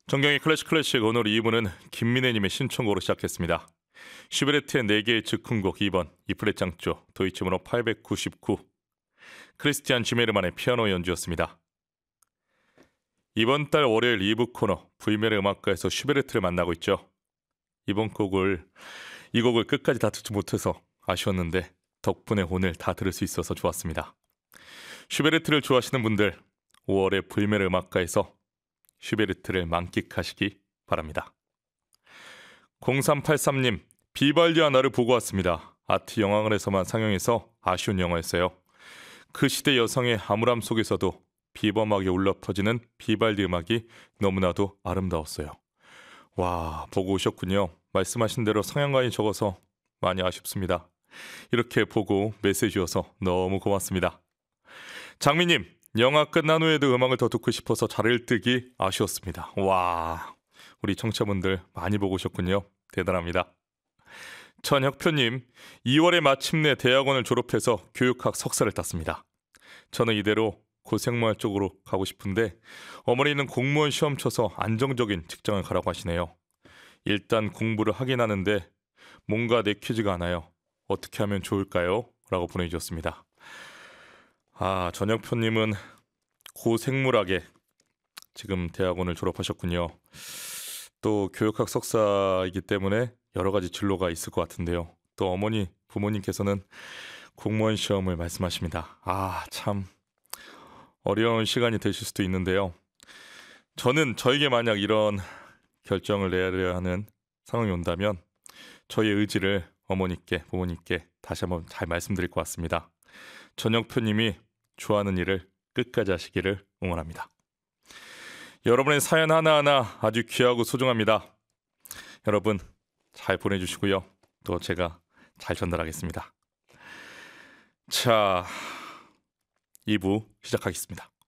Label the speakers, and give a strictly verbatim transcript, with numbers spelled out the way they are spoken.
Speaker 1: 정경의 클래식 클래식 오늘 이 부는 김민혜님의 신청곡으로 시작했습니다. 슈베르트의 네 개의 즉흥곡 이 번 이프렛 장조 도이치 번호 팔백구십구 크리스티안 지메르만의 피아노 연주였습니다. 이번 달 월요일 이 부 코너 불멸의 음악가에서 슈베르트를 만나고 있죠. 이번 곡을 이 곡을 끝까지 다 듣지 못해서 아쉬웠는데 덕분에 오늘 다 들을 수 있어서 좋았습니다. 슈베르트를 좋아하시는 분들 오월의 불멸의 음악가에서 슈베르트를 만끽하시기 바랍니다. 공삼팔삼 님 비발디와 나를 보고 왔습니다. 아트 영화관에서만 상영해서 아쉬운 영화였어요. 그 시대 여성의 암울함 속에서도 비범하게 울려 퍼지는 비발디 음악이 너무나도 아름다웠어요. 와, 보고 오셨군요. 말씀하신 대로 상영관이 적어서 많이 아쉽습니다. 이렇게 보고 메시지 줘서 너무 고맙습니다. 장미님, 영화 끝난 후에도 음악을 더 듣고 싶어서 자리를 뜨기 아쉬웠습니다. 와, 우리 청취자분들 많이 보고 오셨군요. 대단합니다. 전혁표님, 이월에 마침내 대학원을 졸업해서 교육학 석사를 땄습니다. 저는 이대로 고생모할 쪽으로 가고 싶은데 어머니는 공무원 시험 쳐서 안정적인 직장을 가라고 하시네요. 일단 공부를 하긴 하는데 뭔가 내키지가 않아요. 어떻게 하면 좋을까요? 라고 보내주셨습니다. 아, 전혁표님은 고생물학에 지금 대학원을 졸업하셨군요. 또 교육학 석사이기 때문에 여러 가지 진로가 있을 것 같은데요. 또 어머니, 부모님께서는 공무원 시험을 말씀하십니다. 아, 참 어려운 시간이 되실 수도 있는데요. 저는 저에게 만약 이런 결정을 내려야 하는 상황이 온다면 저의 의지를 어머니께, 부모님께 다시 한번 잘 말씀드릴 것 같습니다. 전혁표님이 좋아하는 일을 끝까지 하시기를 응원합니다. 여러분의 사연 하나하나 아주 귀하고 소중합니다. 여러분 잘 보내주시고요. 또 제가 잘 전달하겠습니다. 자, 이 부 시작하겠습니다.